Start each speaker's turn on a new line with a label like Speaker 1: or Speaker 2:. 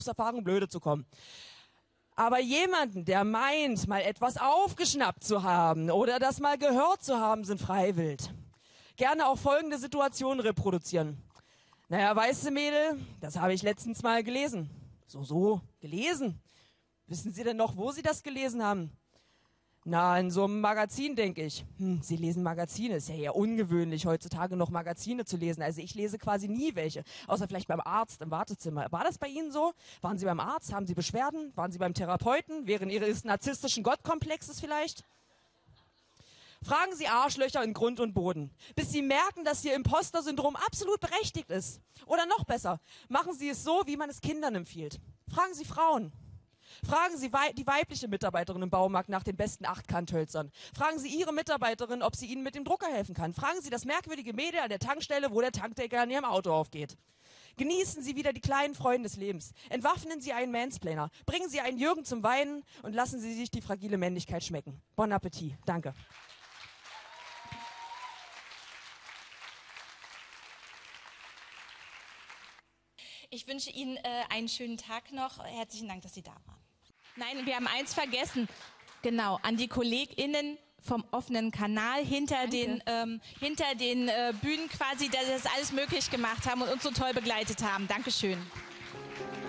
Speaker 1: Erfahrung blöde zu kommen. Aber jemanden, der meint, mal etwas aufgeschnappt zu haben oder das mal gehört zu haben, sind freiwillig. Gerne auch folgende Situation reproduzieren. Naja, weißt du, Mädel, das habe ich letztens mal gelesen. So, gelesen. Wissen Sie denn noch, wo Sie das gelesen haben? Na, in so einem Magazin, denke ich. Sie lesen Magazine. Ist ja eher ungewöhnlich, heutzutage noch Magazine zu lesen. Also ich lese quasi nie welche. Außer vielleicht beim Arzt im Wartezimmer. War das bei Ihnen so? Waren Sie beim Arzt? Haben Sie Beschwerden? Waren Sie beim Therapeuten? Während Ihres narzisstischen Gottkomplexes vielleicht? Fragen Sie Arschlöcher in Grund und Boden, bis Sie merken, dass Ihr Imposter-Syndrom absolut berechtigt ist. Oder noch besser, machen Sie es so, wie man es Kindern empfiehlt. Fragen Sie Frauen. Fragen Sie die weibliche Mitarbeiterin im Baumarkt nach den besten 8-Kanthölzern. Fragen Sie Ihre Mitarbeiterin, ob sie Ihnen mit dem Drucker helfen kann. Fragen Sie das merkwürdige Mädel an der Tankstelle, wo der Tankdeckel an Ihrem Auto aufgeht. Genießen Sie wieder die kleinen Freuden des Lebens. Entwaffnen Sie einen Mansplainer. Bringen Sie einen Jürgen zum Weinen und lassen Sie sich die fragile Männlichkeit schmecken. Bon Appetit. Danke.
Speaker 2: Ich wünsche Ihnen einen schönen Tag noch. Herzlichen Dank, dass Sie da waren. Nein, wir haben eins vergessen. Genau, an die KollegInnen vom offenen Kanal hinter den Bühnen quasi, die das alles möglich gemacht haben und uns so toll begleitet haben. Dankeschön.